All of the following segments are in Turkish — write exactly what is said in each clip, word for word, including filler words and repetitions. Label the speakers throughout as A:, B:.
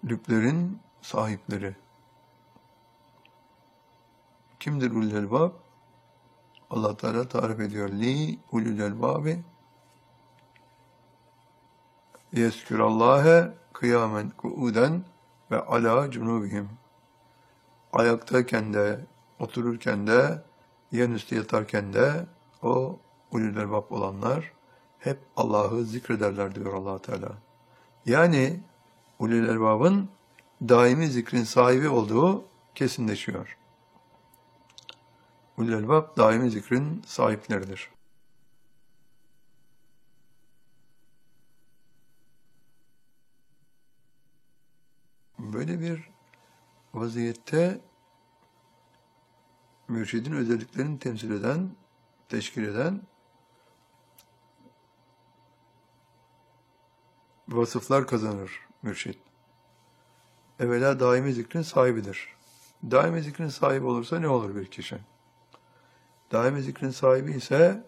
A: lüblerin sahipleri. Kimdir ulul elbab? Allah Teala tarif ediyor. Li ulul elbabi yezkürallâhe kıyamen kuuden ve ala cunubihim. Ayaktayken de, otururken de, yanüstü yatarken de o ulul elbab olanlar hep Allah'ı zikrederler diyor Allah Teala. Yani ulul elbabın daimi zikrin sahibi olduğu kesinleşiyor. Ulul elbab daimi zikrin sahipleridir. Böyle bir vaziyette mürşidin özelliklerini temsil eden, teşkil eden vasıflar kazanır mürşid. Evvela daimi zikrin sahibidir. Daimi zikrin sahibi olursa ne olur bir kişi? Daimi zikrin sahibi ise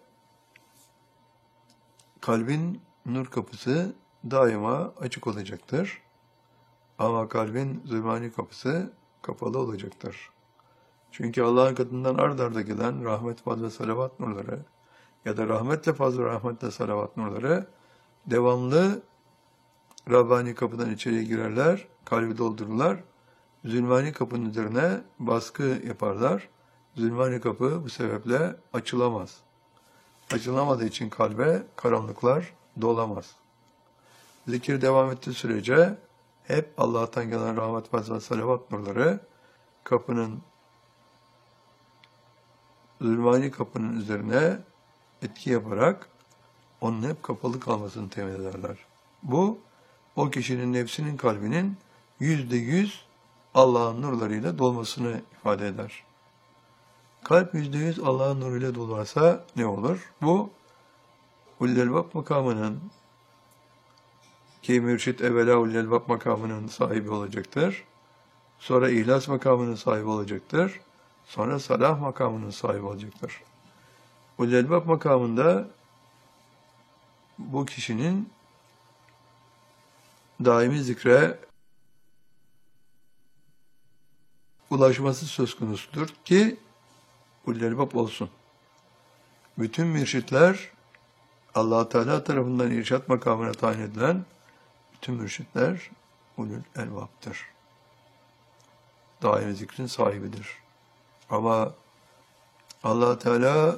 A: kalbin nur kapısı daima açık olacaktır. Ama kalbin zulmani kapısı kapalı olacaktır. Çünkü Allah'ın katından ard arda gelen rahmet, fazla salavat nurları ya da rahmetle fazla rahmetle salavat nurları devamlı Rabbani kapıdan içeriye girerler, kalbi doldururlar. Zulmani kapının üzerine baskı yaparlar. Zulmani kapı bu sebeple açılamaz. Açılamadığı için kalbe karanlıklar dolamaz. Zikir devam ettiği sürece hep Allah'tan gelen rahmet ve salavat nurları kapının, zulmani kapının üzerine etki yaparak onun hep kapalı kalmasını temin ederler. Bu, o kişinin nefsinin kalbinin yüzde yüz Allah'ın nurlarıyla dolmasını ifade eder. Kalp yüzde yüz Allah'ın nuruyla dolarsa ne olur? Bu, ulul elbab makamının, ki mürşid evvela ulul elbab makamının sahibi olacaktır. Sonra ihlas makamının sahibi olacaktır. Sonra salah makamının sahibi olacaktır. Ulul elbab makamında bu kişinin daimi zikre ulaşması söz konusudur ki ulul elbab olsun. Bütün mürşitler Allah Teala tarafından irşat makamına tayin edilen bütün mürşitler ulul elbaptır. Daimi zikrin sahibidir. Ama Allah Teala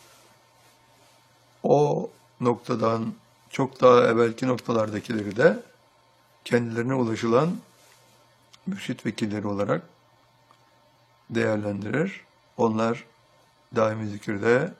A: o noktadan çok daha evvelki noktalardakileri de kendilerine ulaşılan mürşit vekilleri olarak değerlendirir. Onlar daimi zikirde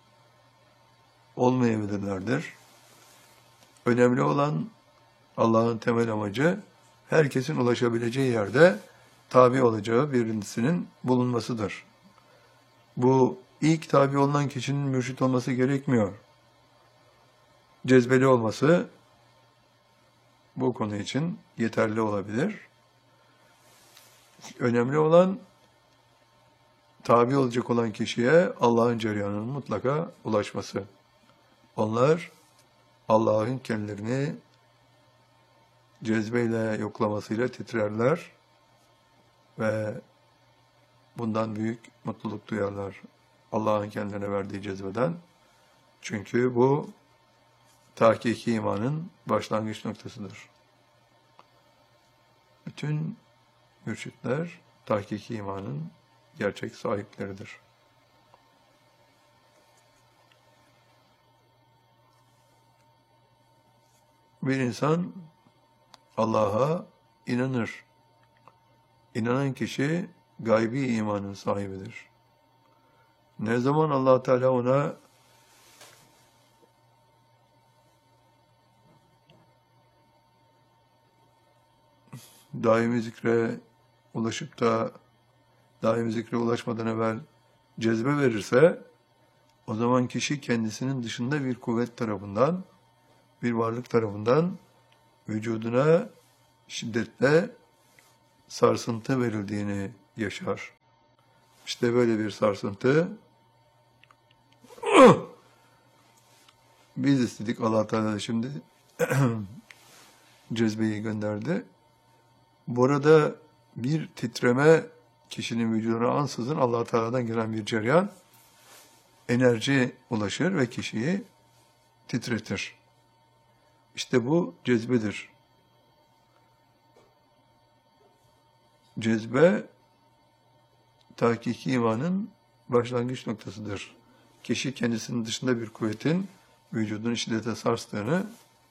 A: olmayabilirlerdir. Önemli olan Allah'ın temel amacı herkesin ulaşabileceği yerde tabi olacağı birincisinin bulunmasıdır. Bu ilk tabi olunan kişinin mürşit olması gerekmiyor. Cezbeli olması bu konu için yeterli olabilir. Önemli olan tabi olacak olan kişiye Allah'ın cereyanının mutlaka ulaşması. Onlar Allah'ın kendilerini cezbeyle yoklamasıyla titrerler ve bundan büyük mutluluk duyarlar Allah'ın kendilerine verdiği cezbeden. Çünkü bu tahkiki imanın başlangıç noktasıdır. Bütün mürşitler tahkiki imanın gerçek sahipleridir. Bir insan Allah'a inanır. İnanan kişi gaybi imanın sahibidir. Ne zaman Allah Teala ona daimi zikre ulaşıp da daimi zikre ulaşmadan evvel cezbe verirse, o zaman kişi kendisinin dışında bir kuvvet tarafından, bir varlık tarafından vücuduna şiddetle sarsıntı verildiğini yaşar. İşte böyle bir sarsıntı biz istedik, Allah Teala da şimdi cezbeyi gönderdi. Burada bir titreme kişinin vücuduna ansızın Allah Teala'dan gelen bir cereyan enerji ulaşır ve kişiyi titretir. İşte bu cezbedir. Cezbe tahkiki imanın başlangıç noktasıdır. Kişi kendisinin dışında bir kuvvetin vücudun şiddete sarstığını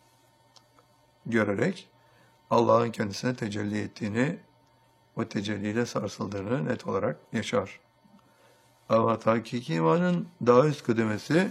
A: görerek Allah'ın kendisine tecelli ettiğini, o tecelliyle sarsıldığını net olarak yaşar. Ama tahkiki imanın daha üst kademesi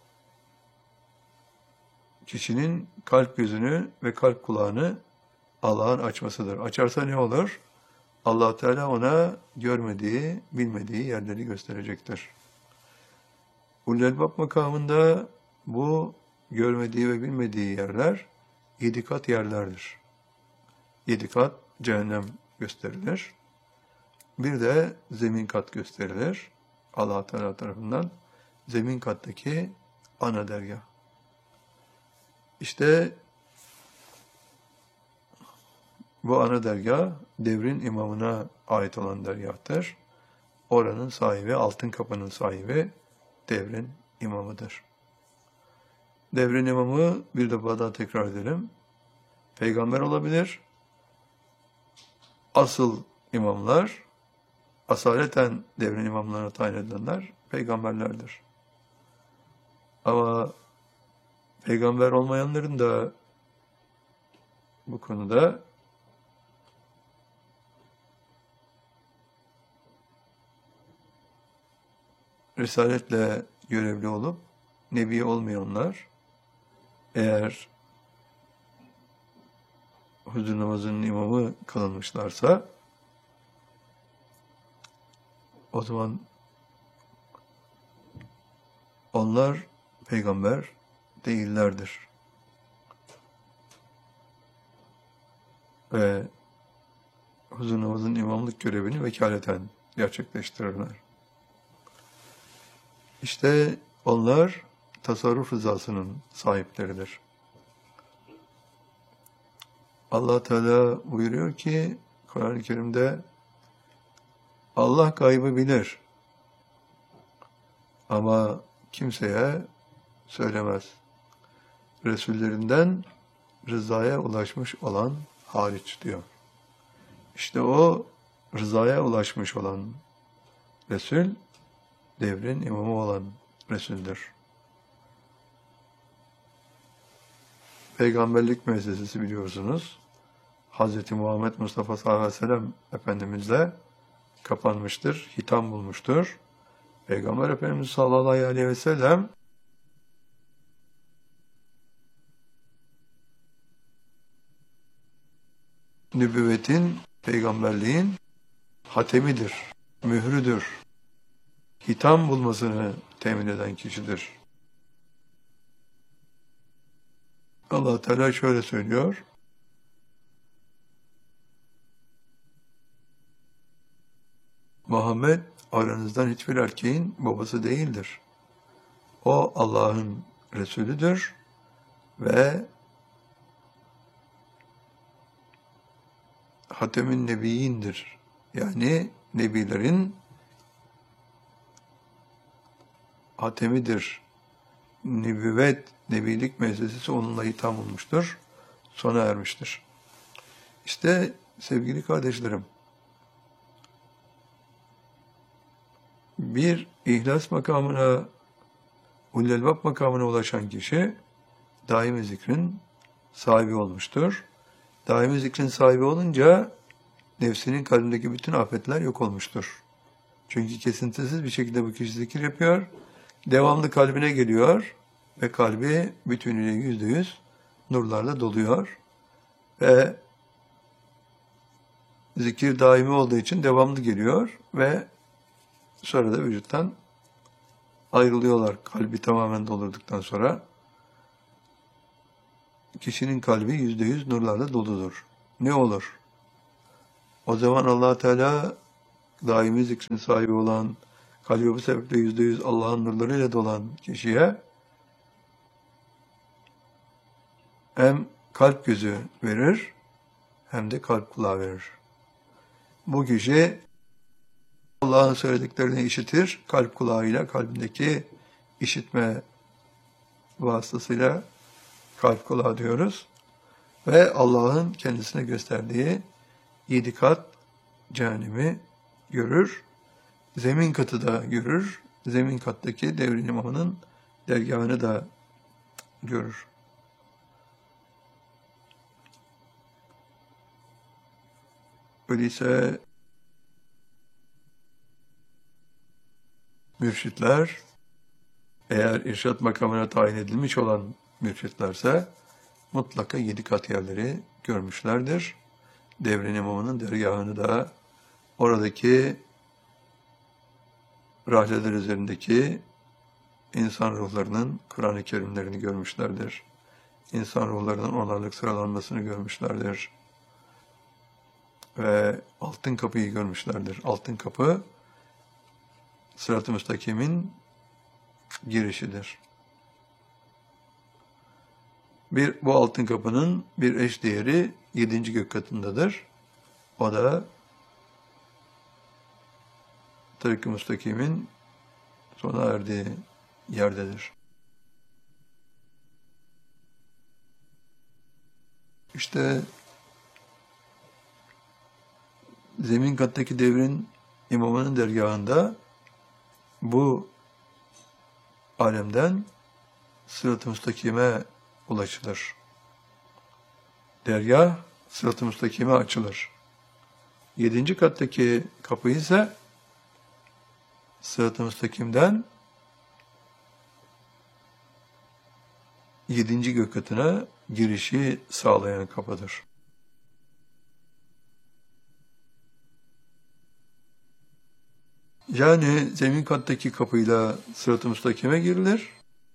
A: kişinin kalp gözünü ve kalp kulağını Allah'ın açmasıdır. Açarsa ne olur? Allah Teala ona görmediği, bilmediği yerleri gösterecektir. Ulul Elbab makamında bu görmediği ve bilmediği yerler yedi kat yerlerdir. Yedi kat cehennem gösterilir. Bir de zemin kat gösterilir. Allah Teala tarafından zemin kattaki ana dergah. İşte bu ana dergah devrin imamına ait olan dergahtır. Oranın sahibi, altın kapının sahibi devrin imamıdır. Devrin imamı bir defa daha tekrar edelim. Peygamber olabilir. Asıl imamlar, asaleten devrin imamlarına tayin edilenler peygamberlerdir. Ama peygamber olmayanların da bu konuda risaletle görevli olup nebi olmayanlar eğer huzur namazının imamı kılınmışlarsa o zaman onlar peygamber değillerdir. Ve huzur namazının imamlık görevini vekaleten gerçekleştirirler. İşte onlar tasarruf rızasının sahipleridir. Allah Teala buyuruyor ki Kur'an-ı Kerim'de Allah gaybı bilir ama kimseye söylemez. Resullerinden rızaya ulaşmış olan hariç diyor. İşte o rızaya ulaşmış olan Resul, devrin imamı olan Resul'dür. Peygamberlik müessesesi biliyorsunuz. Hz. Muhammed Mustafa sallallahu aleyhi ve sellem Efendimizle kapanmıştır, hitam bulmuştur. Peygamber Efendimiz sallallahu aleyhi ve sellem nübüvvetin, peygamberliğin hatemidir, mührüdür. Hitam bulmasını temin eden kişidir. Allah Teala şöyle söylüyor. Muhammed aranızdan hiçbir erkeğin babası değildir. O Allah'ın Resulüdür ve Hatem-i Nebiyindir. Yani nebilerin hatemidir. Nübüvvet, nebilik müessesesi onunla hitam olmuştur, sona ermiştir. İşte sevgili kardeşlerim, bir ihlas makamına, Ulul Elbab makamına ulaşan kişi daimi zikrin sahibi olmuştur. Daimi zikrin sahibi olunca nefsinin kalbindeki bütün afetler yok olmuştur. Çünkü kesintisiz bir şekilde bu kişi zikir yapıyor, devamlı kalbine geliyor ve kalbi bütünüyle yüzde yüz nurlarla doluyor ve zikir daimi olduğu için devamlı geliyor ve sonra da vücuttan ayrılıyorlar. Kalbi tamamen doldurduktan sonra kişinin kalbi yüzde yüz nurlarla doludur. Ne olur? O zaman Allah Teala daimi zikrin sahibi olan, kalbi bu sebeple yüzde yüz Allah'ın nurlarıyla dolan kişiye hem kalp gözü verir, hem de kalp kulağı verir. Bu kişi Allah'ın söylediklerini işitir, kalp kulağıyla, kalbindeki işitme vasıtasıyla kalp kulağı diyoruz. Ve Allah'ın kendisine gösterdiği yedi kat cehennemi görür. Zemin katı da görür. Zemin kattaki devrin imamının dergahını da görür. Öyleyse mürşitler, eğer irşat makamına tayin edilmiş olan mürşitlerse mutlaka yedi kat yerleri görmüşlerdir. Devrin imamının dergahını da, oradaki rahleler üzerindeki insan ruhlarının Kur'an-ı Kerimlerini görmüşlerdir. İnsan ruhlarının onarlık sıralanmasını görmüşlerdir. Ve altın kapıyı görmüşlerdir. Altın kapı, Sırat-ı Müstakim'in girişidir. Bir, bu altın kapının bir eş değeri yedinci gök katındadır. O da Tarik-i Müstakim'in sona erdiği yerdedir. İşte zemin kattaki devrin imamının dergahında bu alemden Sırat-ı Müstakim'e ulaşılır. Dergah Sırat-ı Müstakim'e açılır. Yedinci kattaki kapı ise Sırat-ı Müstakim'den yedinci gök katına girişi sağlayan kapıdır. Yani zemin kattaki kapıyla Sırat-ı Müstakim'e girilir.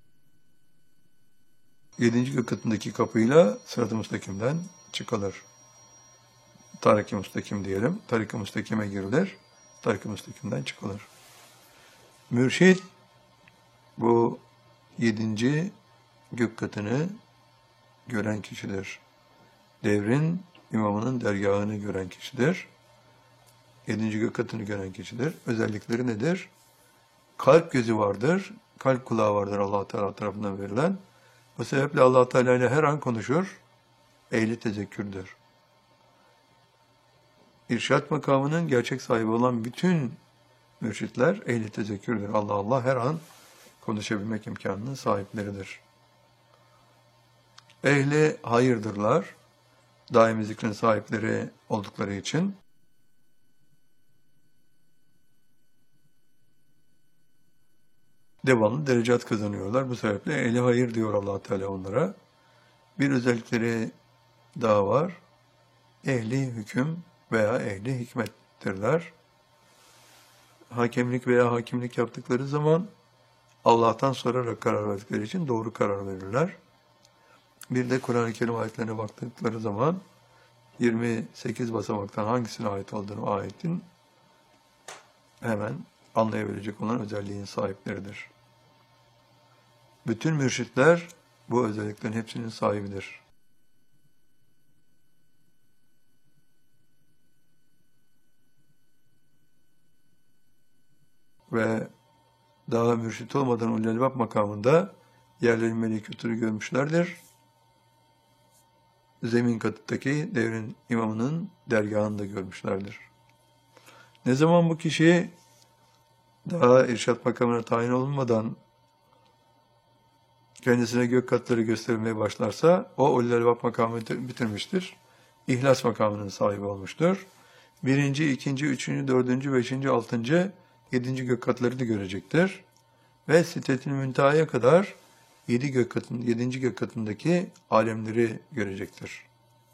A: Yedinci gök katındaki kapıyla Sırat-ı Müstakim'den çıkılır. Tarik-i Müstakim diyelim. Tarik-i Müstakim'e girilir. Tarik-i Müstakim'den çıkılır. Mürşid bu yedinci gök katını gören kişidir. Devrin imamının dergahını gören kişidir. Yedinci gök katını gören kişidir. Özellikleri nedir? Kalp gözü vardır, kalp kulağı vardır Allah Teala tarafından verilen. Bu sebeple Allah Teala ile her an konuşur, ehli tezekkürdür. İrşat makamının gerçek sahibi olan bütün mürşitler ehli tezekkürdür. Allah Allah her an konuşabilmek imkanının sahipleridir. Ehli hayırdırlar, daimi zikrin sahipleri oldukları için. Devamlı derecat kazanıyorlar. Bu sebeple ehli hayır diyor Allah Teala onlara. Bir özellikleri daha var. Ehli hüküm veya ehli hikmettirler. Hakemlik veya hakimlik yaptıkları zaman Allah'tan sorarak karar verdikleri için doğru karar verirler. Bir de Kur'an-ı Kerim ayetlerine baktıkları zaman yirmi sekiz basamaktan hangisine ait olduğunu ayetin hemen anlayabilecek olan özelliğin sahipleridir. Bütün mürşitler bu özelliklerin hepsinin sahibidir. Ve daha mürşit olmadan Ulul Elbab makamında yerlerin melekutunu görmüşlerdir. Zemin katındaki devrin imamının dergahını da görmüşlerdir. Ne zaman bu kişi daha irşat makamına tayin olunmadan kendisine gök katları göstermeye başlarsa o Ulul Elbab makamını bitirmiştir. İhlas makamının sahibi olmuştur. Birinci, ikinci, üçüncü, dördüncü, beşinci, altıncı, yedinci gök katları da görecektir. Ve Sidret-i Münteha'ya kadar yedi gök katın, yedinci gök katındaki alemleri görecektir.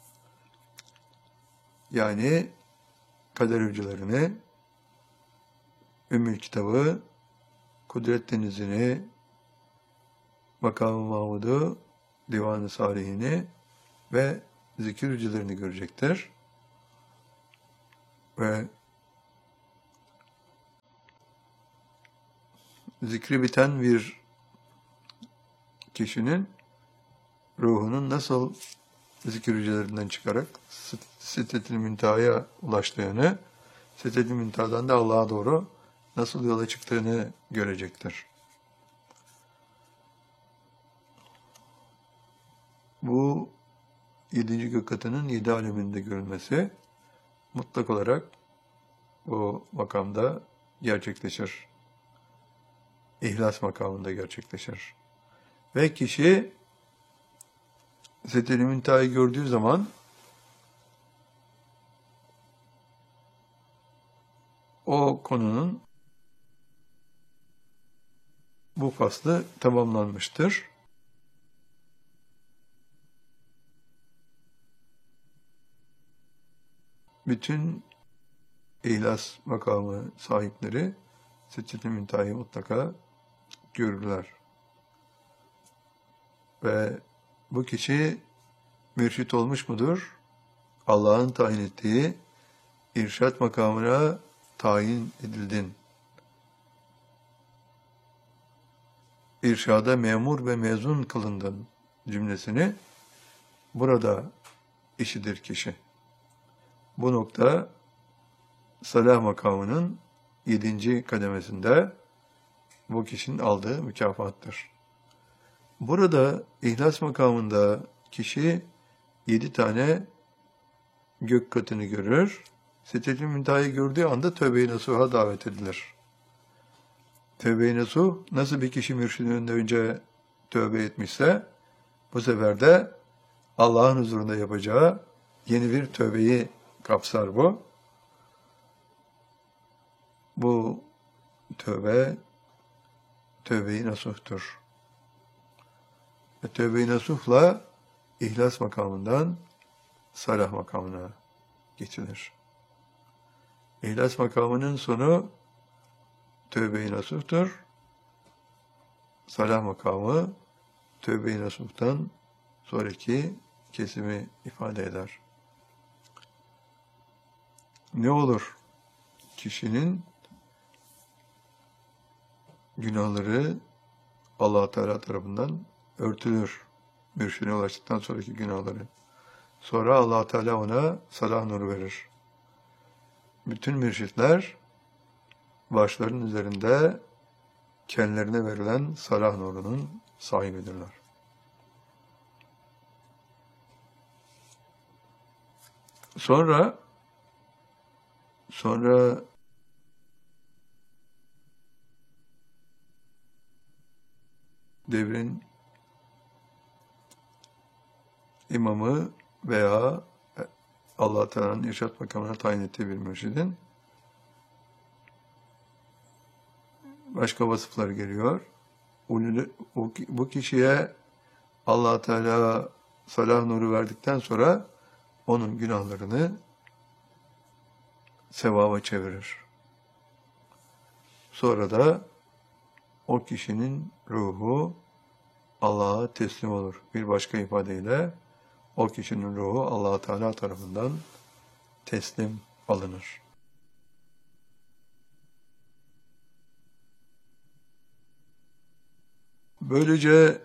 A: Yani kader hücrelerini, Ümmül Kitabı, Kudret Denizi'ni, Makam-ı Mahmud'u, Divan-ı Salihini ve zikir hücrelerini görecektir. Ve zikri biten bir kişinin ruhunun nasıl zikir hücrelerinden çıkarak Sidret-i Münteha'ya ulaştığını, Sidret-i Münteha'dan da Allah'a doğru nasıl yola çıktığını görecektir. Bu yedinci gök katının yedi aleminde görülmesi mutlak olarak bu makamda gerçekleşir. İhlas makamında gerçekleşir. Ve kişi Sidret-i Münteha'yı gördüğü zaman o konunun bu faslı tamamlanmıştır. Bütün İhlas makamı sahipleri Sidret-i Münteha'yı mutlaka görürler. Ve bu kişi mürşit olmuş mudur? Allah'ın tayin ettiği irşat makamına tayin edildin. İrşada memur ve mezun kılındın cümlesini burada işidir kişi. Bu nokta salah makamının yedinci kademesinde bu kişinin aldığı mükafattır. Burada ihlas makamında kişi yedi tane gök katını görür. Sidret-i Münteha'yı gördüğü anda tövbe-i nasuha davet edilir. Tövbe-i nasuh nasıl bir kişi mürşidinin önce tövbe etmişse bu sefer de Allah'ın huzurunda yapacağı yeni bir tövbeyi kapsar bu. Bu tövbe, tövbe-i nasuhtur. Ve tövbe-i nasuhla ihlas makamından salah makamına geçilir. İhlas makamının sonu tövbe-i nasuhtur. Salah makamı tövbe-i nasuhtan sonraki kesimi ifade eder. Ne olur? Kişinin günahları Allah Teala tarafından örtülür. Mürşidine ulaştıktan sonraki günahları. Sonra Allah Teala ona salah nuru verir. Bütün mürşitler başlarının üzerinde kendilerine verilen salah nurunun sahibidirler. Sonra sonra devrin imamı veya Allah Teala'nın irşat makamına tayin ettiği bir mürşidin başka vasıfları geliyor. Bu kişiye Allah Teala salah nuru verdikten sonra onun günahlarını sevaba çevirir. Sonra da o kişinin ruhu Allah'a teslim olur. Bir başka ifadeyle o kişinin ruhu Allah Teala tarafından teslim alınır. Böylece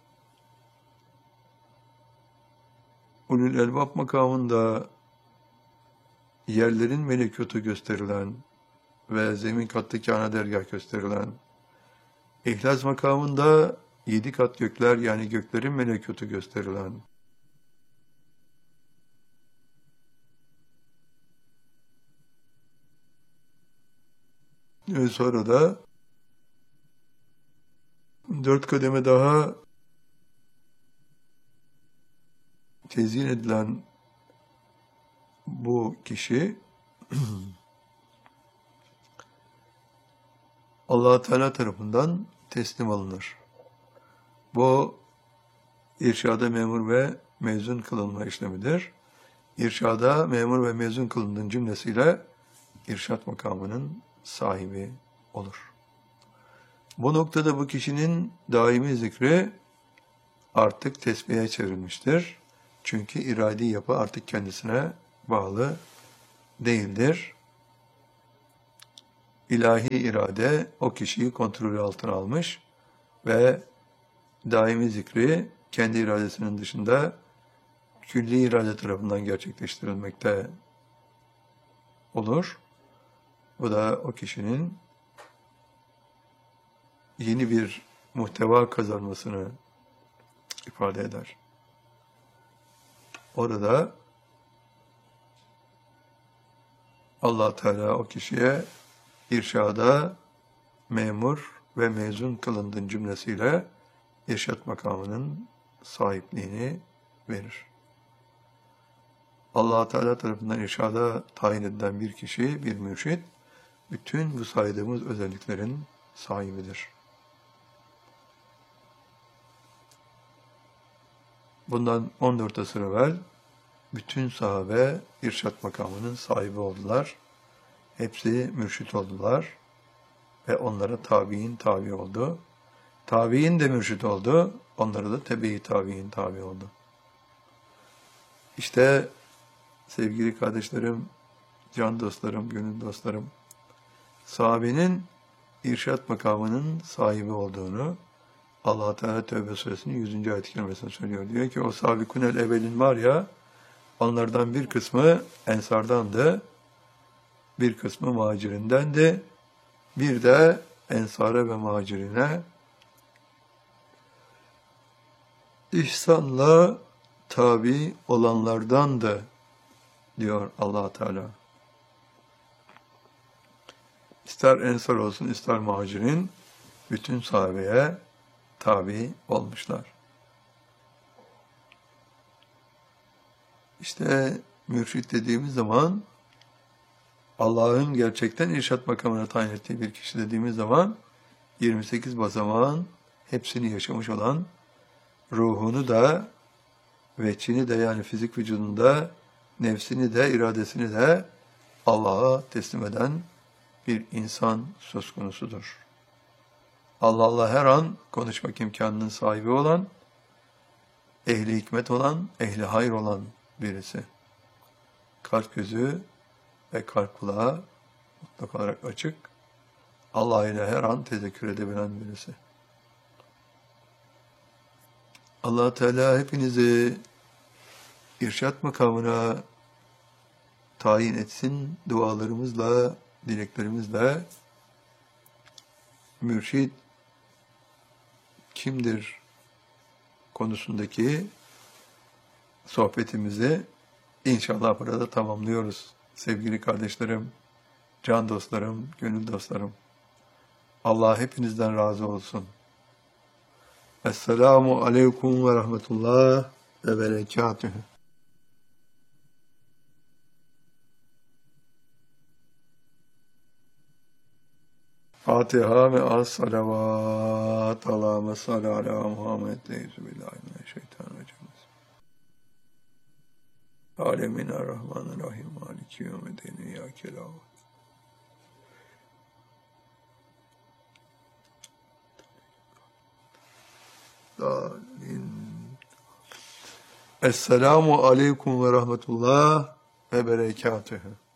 A: Ulul Elbab makamında yerlerin melekutu gösterilen ve zemin kattaki ana dergah gösterilen, İhlas makamında yedi kat gökler yani göklerin melekutu gösterilen, ve sonra da dört kademe daha tezyin edilen bu kişi Allah Teala tarafından teslim alınır. Bu irşada memur ve mezun kılınma işlemidir. İrşada memur ve mezun kılındığın cümlesiyle irşat makamının sahibi olur. Bu noktada bu kişinin daimi zikri artık tesbihe çevrilmiştir. Çünkü iradi yapı artık kendisine bağlı değildir. İlahi irade o kişiyi kontrolü altına almış ve daimi zikri kendi iradesinin dışında külli irade tarafından gerçekleştirilmekte olur. Bu da o kişinin yeni bir muhteva kazanmasını ifade eder. Orada Allah Teala o kişiye irşada memur ve mezun kılındın cümlesiyle irşat makamının sahipliğini verir. Allah Teala tarafından irşada tayin edilen bir kişi, bir mürşid, bütün bu saydığımız özelliklerin sahibidir. Bundan on dört asır evvel bütün sahabe irşat makamının sahibi oldular. Hepsi mürşit oldular ve onlara tabi'in tabi oldu. Tabi'in de mürşit oldu, onlara da tebe-i tabi'in tabi oldu. İşte sevgili kardeşlerim, can dostlarım, gönül dostlarım, sahabenin irşat makamının sahibi olduğunu Allah Teala Tevbe Suresinin yüzüncü ayet-i kerimesinde söylüyor. Diyor ki o sabikunel evvelin var ya, onlardan bir kısmı ensardandı, bir kısmı muhacirindendi, bir de ensara ve muhacirine ihsanla tabi olanlardandı diyor Allah Teala. İster ensar olsun, ister muhacirin, bütün sahabeye tabi olmuşlar. İşte mürşit dediğimiz zaman, Allah'ın gerçekten irşat makamına tayin ettiği bir kişi dediğimiz zaman, yirmi sekiz basamağın hepsini yaşamış olan, ruhunu da, veçhini de yani fizik vücudunda, nefsini de, iradesini de Allah'a teslim eden bir insan söz konusudur. Allah Allah her an konuşmak imkanının sahibi olan, ehli hikmet olan, ehli hayır olan birisi. Kalp gözü ve kalp kulağı mutlak olarak açık, Allah ile her an tezekkür edebilen birisi. Allah Teala hepinizi irşat makamına tayin etsin, dualarımızla, dileklerimizle. Mürşid kimdir konusundaki sohbetimizi inşallah burada tamamlıyoruz. Sevgili kardeşlerim, can dostlarım, gönül dostlarım. Allah hepinizden razı olsun. Esselamu aleyküm ve rahmetullah ve berekatühü. Fatiha ve as-salavat. Allahümme salli ala Muhammed. Euzubillahimineşşeytanirracim. Aleminarrahmanirrahim. Maliki yevmiddin. İyyâke na'budu. Esselamu aleyküm ve rahmetullah ve berekatühü.